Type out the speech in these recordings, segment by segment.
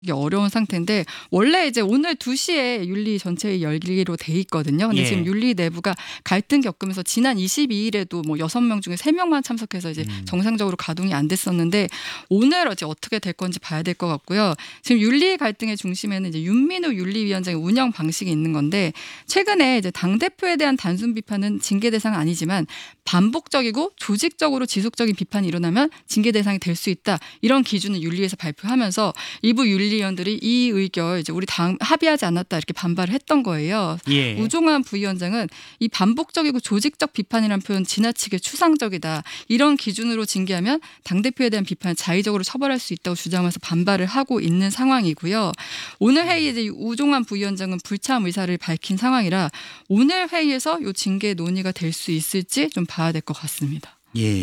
이게 어려운 상태인데 원래 이제 오늘 2시에 윤리 전체회의 열기로 돼 있거든요. 근데 지금 윤리 내부가 갈등 겪으면서 지난 22일에도 뭐 6명 중에 3명만 참석해서 이제 정상적으로 가동이 안 됐었는데 오늘 어떻게 될 건지 봐야 될 것 같고요. 지금 윤리 갈등의 중심에는 이제 윤민우 윤리위원장의 운영 방식이 있는 건데 최근에 이제 당대표에 대한 단순 비판은 징계 대상은 아니지만 반복적이고 조직적으로 지속적인 비판이 일어나면 징계 대상이 될 수 있다. 이런 기준을 윤리에서 발표하면서 일부 윤리위원들이 이 의결 이제 우리 당 합의하지 않았다 이렇게 반발을 했던 거예요. 우종환 부위원장은 이 반복적이고 조직적 비판이라는 표현 지나치게 추상적이다. 이런 기준으로 징계하면 당대표에 대한 비판을 자의적으로 처벌할 수 있다고 주장하면서 반발을 하고 있는 상황이고요. 오늘 회의에 이제 우종환 부위원장은 불참 의사를 밝힌 상황이라 오늘 회의에서 이 징계 논의가 될 수 있을지 좀 봐야 될 것 같습니다.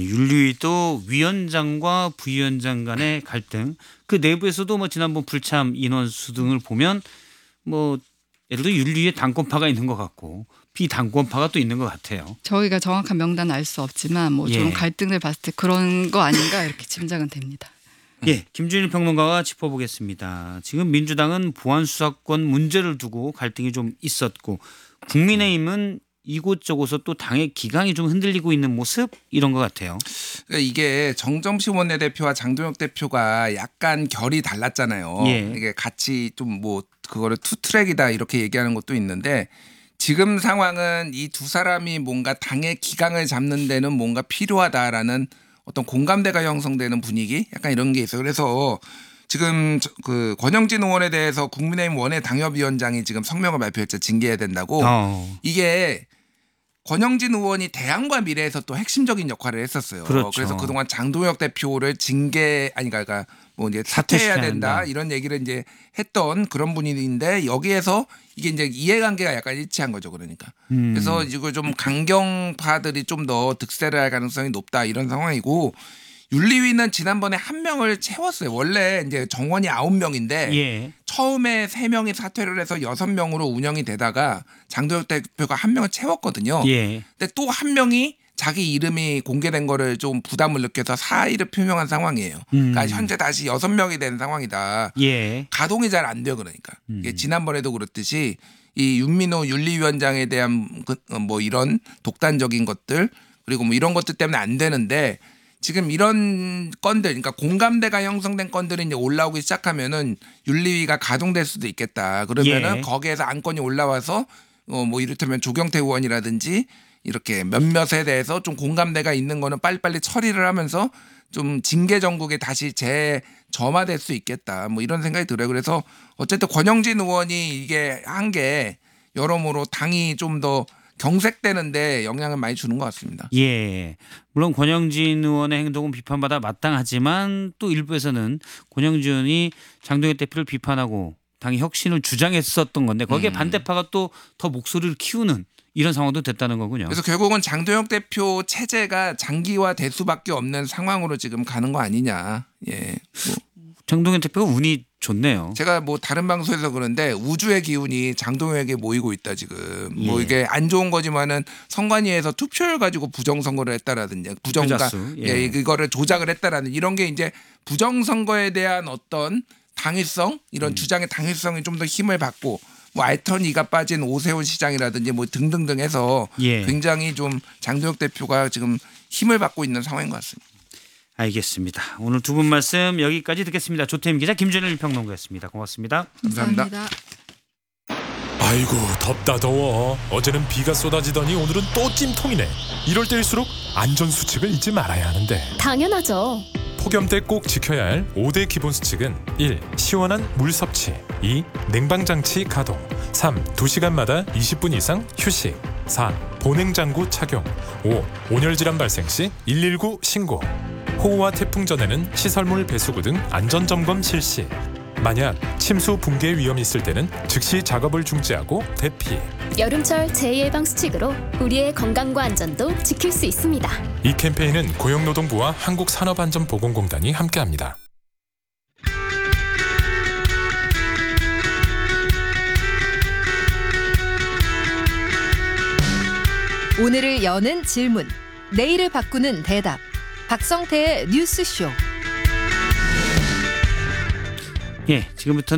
윤리위도 위원장과 부위원장 간의 갈등, 그 내부에서도 뭐 지난번 불참 인원수 등을 보면 뭐 예를 들어 윤리위에 당권파가 있는 것 같고 비당권파가 또 있는 것 같아요. 저희가 정확한 명단은 알 수 없지만 뭐 좀 갈등을 봤을 때 그런 거 아닌가 이렇게 짐작은 됩니다. 김준일 평론가가 짚어보겠습니다. 지금 민주당은 보안수사권 문제를 두고 갈등이 좀 있었고 국민의힘은 이곳저곳서 또 당의 기강이 좀 흔들리고 있는 모습 이런 것 같아요. 그러니까 이게 정점식 원내대표와 장동혁 대표가 약간 결이 달랐잖아요. 이게 같이 좀 뭐 그거를 투 트랙이다 이렇게 얘기하는 것도 있는데 지금 상황은 이 두 사람이 뭔가 당의 기강을 잡는 데는 뭔가 필요하다라는 어떤 공감대가 형성되는 분위기 약간 이런 게 있어요. 그래서 지금 그 권영진 의원에 대해서 국민의힘 원외 당협위원장이 지금 성명을 발표했죠. 징계해야 된다고. 이게 권영진 의원이 대안과 미래에서 또 핵심적인 역할을 했었어요. 그렇죠. 그래서 그동안 장동혁 대표를 그러니까 뭐 이제 사퇴해야 된다 이런 얘기를 이제 했던 그런 분인데 여기에서 이게 이제 이해관계가 약간 일치한 거죠. 그러니까. 그래서 이거 좀 강경파들이 좀 더 득세를 할 가능성이 높다 이런 상황이고 윤리위는 지난번에 1명을 채웠어요. 원래 이제 정원이 9명인데 처음에 3명이 사퇴를 해서 6명으로 운영이 되다가 장동혁 대표가 1명을 채웠거든요. 근데 또 1명이 자기 이름이 공개된 거를 좀 부담을 느껴서 사의를 표명한 상황이에요. 그러니까 현재 다시 6명이 된 상황이다. 가동이 잘 안 돼요. 그러니까. 이게 지난번에도 그렇듯이 이 윤민호 윤리위원장에 대한 뭐 이런 독단적인 것들 그리고 뭐 이런 것들 때문에 안 되는데 지금 이런 건들, 그러니까 공감대가 형성된 건들이 이제 올라오기 시작하면은 윤리위가 가동될 수도 있겠다. 그러면은 거기에서 안건이 올라와서 뭐 이를테면 조경태 의원이라든지 이렇게 몇몇에 대해서 좀 공감대가 있는 거는 빨리빨리 처리를 하면서 좀 징계 정국에 다시 재점화될 수 있겠다. 뭐 이런 생각이 들어요. 그래서 어쨌든 권영진 의원이 이게 한 게 여러모로 당이 좀 더 경색되는데 영향을 많이 주는 것 같습니다. 물론 권영진 의원의 행동은 비판받아 마땅하지만 또 일부에서는 권영진 의원이 장동혁 대표를 비판하고 당의 혁신을 주장했었던 건데 거기에 반대파가 또 더 목소리를 키우는 이런 상황도 됐다는 거군요. 그래서 결국은 장동혁 대표 체제가 장기화될 수밖에 없는 상황으로 지금 가는 거 아니냐. 장동혁 대표가 운이 좋네요. 제가 뭐 다른 방송에서 그런데 우주의 기운이 장동혁에게 모이고 있다 지금. 뭐 이게 안 좋은 거지만은 선관위에서 투표를 가지고 부정선거를 했다라든지 부정가 이거를 조작을 했다라는 이런 게 이제 부정선거에 대한 어떤 당위성 이런 주장의 당위성이 좀 더 힘을 받고 뭐 알턴이가 빠진 오세훈 시장이라든지 뭐 등등등 해서 굉장히 좀 장동혁 대표가 지금 힘을 받고 있는 상황인 것 같습니다. 알겠습니다. 오늘 두 분 말씀 여기까지 듣겠습니다. 조태임 기자, 김준일 평론가였습니다. 고맙습니다. 감사합니다. 아이고 덥다 더워. 어제는 비가 쏟아지더니 오늘은 또 찜통이네. 이럴 때일수록 안전수칙을 잊지 말아야 하는데. 당연하죠. 폭염 때 꼭 지켜야 할 5대 기본 수칙은 1. 시원한 물 섭취 2. 냉방장치 가동 3. 2시간마다 20분 이상 휴식 4. 보냉장구 착용 5. 온열질환 발생 시 119 신고 호우와 태풍 전에는 시설물 배수구 등 안전점검 실시 만약 침수 붕괴 위험이 있을 때는 즉시 작업을 중지하고 대피 여름철 재예방 수칙으로 우리의 건강과 안전도 지킬 수 있습니다. 이 캠페인은 고용노동부와 한국산업안전보건공단이 함께합니다. 오늘을 여는 질문, 내일을 바꾸는 대답. 박성태의 뉴스쇼. 예, 지금부터